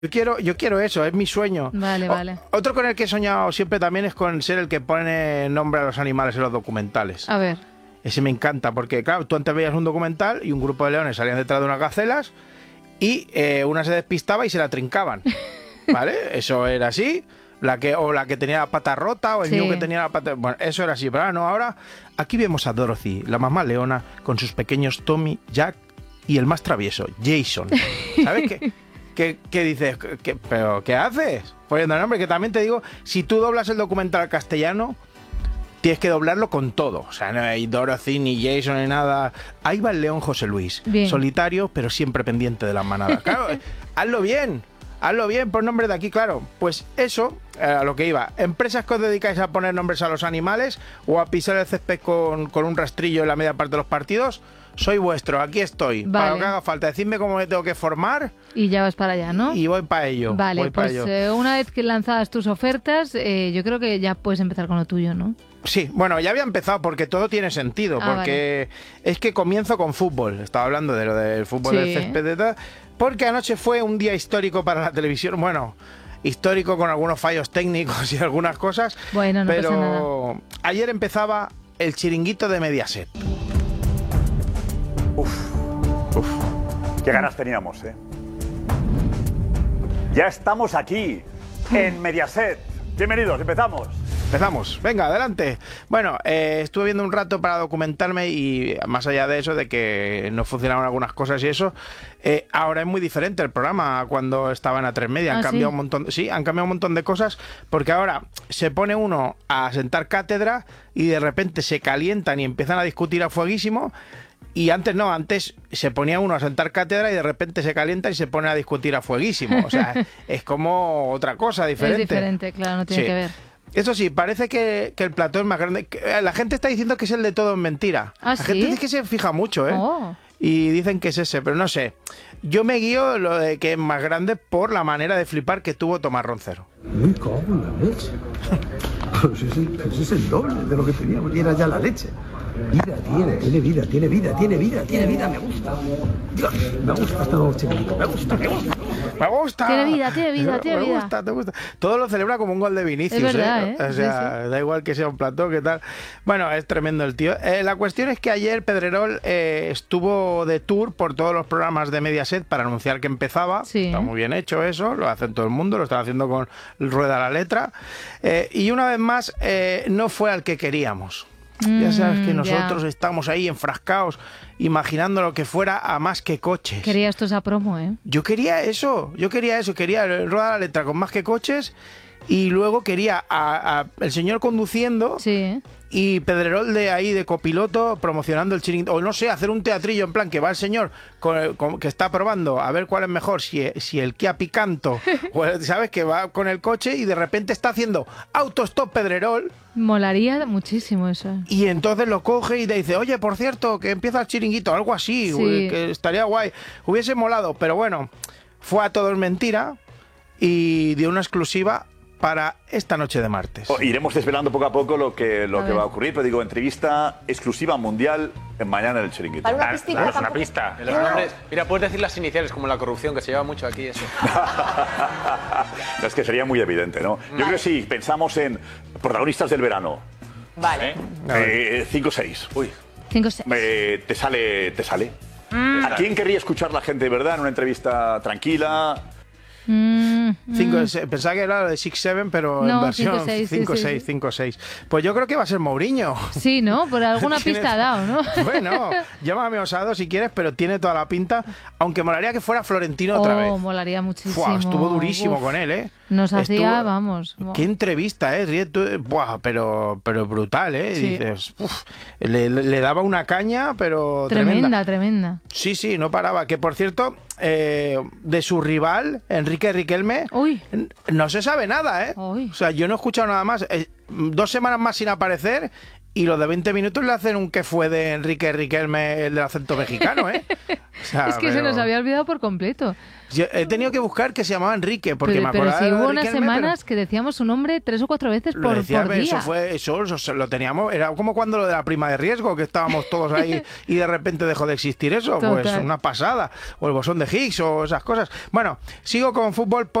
Yo quiero eso, es mi sueño. Vale, vale. Otro con el que he soñado siempre también es con ser el que pone nombre a los animales en los documentales. A ver. Ese me encanta, porque claro, tú antes veías un documental y un grupo de leones salían detrás de unas gacelas y una se despistaba y se la trincaban. ¿Vale? Eso era así. La que tenía la pata rota o el niño que tenía la pata... Bueno, eso era así. Pero ahora no, ahora aquí vemos a Dorothy, la mamá leona, con sus pequeños Tommy, Jack y el más travieso, Jason. ¿Sabes qué? ¿Qué dices? ¿Pero qué haces? Poniendo el nombre, que también te digo, si tú doblas el documental al castellano, tienes que doblarlo con todo. O sea, no hay Dorothy, ni Jason, ni nada. Ahí va el león José Luis. Bien. Solitario, pero siempre pendiente de las manadas. Claro, hazlo bien. Hazlo bien, pon nombre de aquí, claro. Pues eso, a lo que iba. Empresas que os dedicáis a poner nombres a los animales o a pisar el césped con un rastrillo en la media parte de los partidos, soy vuestro, aquí estoy. Vale. Para lo que haga falta, decidme cómo me tengo que formar. Y ya vas para allá, ¿no? Y voy para ello. Vale, pues una vez que lanzadas tus ofertas, yo creo que ya puedes empezar con lo tuyo, ¿no? Sí, bueno, ya había empezado porque todo tiene sentido, porque es que comienzo con fútbol. Estaba hablando de lo del fútbol del césped de tal, porque anoche fue un día histórico para la televisión. Bueno, histórico con algunos fallos técnicos y algunas cosas. Bueno, no pero pasa nada. Ayer empezaba el chiringuito de Mediaset. Qué ganas teníamos, ¿eh? Ya estamos aquí, en Mediaset. Bienvenidos, empezamos. Empezamos, venga, adelante. Bueno, estuve viendo un rato para documentarme y más allá de eso, de que no funcionaban algunas cosas y eso, ahora es muy diferente el programa cuando estaba en A3 Media. Han cambiado un montón, han cambiado un montón de cosas, porque ahora se pone uno a sentar cátedra y de repente se calientan y empiezan a discutir a fueguísimo. Y antes no, antes se ponía uno a sentar cátedra y de repente se calienta y se pone a discutir a fueguísimo. O sea, es como otra cosa diferente. Es diferente, claro, no tiene que ver. Eso sí, parece que el plató es más grande. La gente está diciendo que es el de Todo en Mentira. ¿Ah, la gente dice que se fija mucho, ¿eh? Y dicen que es ese, pero no sé. Yo me guío lo de que es más grande por la manera de flipar que tuvo Tomás Roncero. Me cago en la leche. Pues es el doble de lo que teníamos y era ya la leche. Vida tiene vida, me gusta. Dios, me gusta este nuevo chiquito, me gusta. Tiene vida. Me gusta. Todo lo celebra como un gol de Vinicius, es verdad, ¿eh? O sea, da igual que sea un plató, ¿qué tal? Bueno, es tremendo el tío. La cuestión es que ayer Pedrerol estuvo de tour por todos los programas de Mediaset para anunciar que empezaba. Sí. Está muy bien hecho eso, lo hace todo el mundo, lo están haciendo con Rueda la Letra. Y una vez más, no fue al que queríamos. Ya sabes que nosotros estamos ahí enfrascados, imaginando lo que fuera a Más que Coches. Querías tú esa promo, ¿eh? Yo quería Rueda la Letra con Más que Coches y luego quería el señor conduciendo y Pedrerol de ahí de copiloto promocionando el chiringuito. O no sé, hacer un teatrillo en plan que va el señor que está probando a ver cuál es mejor, si el Kia Picanto o ¿sabes? Que va con el coche y de repente está haciendo autostop Pedrerol. Molaría muchísimo eso. Y entonces lo coge y te dice, oye, por cierto, que empieza el chiringuito, algo así, que estaría guay. Hubiese molado, pero bueno, fue a Todo es Mentira y dio una exclusiva para esta noche de martes. Iremos desvelando poco a poco lo que va a ocurrir, pero digo, entrevista exclusiva mundial mañana en el chiringuito. Es una pista. Los nombres, mira, puedes decir las iniciales como la corrupción, que se lleva mucho aquí eso. No, es que sería muy evidente, ¿no? Yo creo que sí, pensamos en protagonistas del verano. Vale. 5-6. Uy. 5-6. Te sale. ¿A quién querría escuchar la gente de verdad en una entrevista tranquila? Pensaba que era lo de 6-7, pero en versión 5-6. Pues yo creo que va a ser Mourinho. Sí, ¿no? Por alguna pista ha dado, ¿no? Bueno, llámame osado si quieres, pero tiene toda la pinta. Aunque molaría que fuera Florentino otra vez. Molaría muchísimo. Estuvo durísimo con él, ¿eh? Nos hacía, vamos. Qué entrevista, ¿eh? Pero brutal, ¿eh? Sí. Dices, le daba una caña, pero tremenda. Sí, no paraba. Que por cierto, de su rival, Enrique Riquelme, no se sabe nada, ¿eh? O sea, yo no he escuchado nada más. 2 semanas más sin aparecer y los de 20 minutos le hacen un que fue de Enrique Riquelme, el del acento mexicano, ¿eh? O sea, Es que se nos había olvidado por completo. Yo he tenido que buscar que se llamaba Enrique, porque me Pero acordaba si de hubo unas Riquelme, semanas que decíamos su nombre 3 o 4 veces lo por decía, día. eso lo teníamos, era como cuando lo de la prima de riesgo, que estábamos todos ahí y de repente dejó de existir eso, pues Total. una pasada, o el bosón de Higgs o esas cosas. Bueno, sigo con fútbol.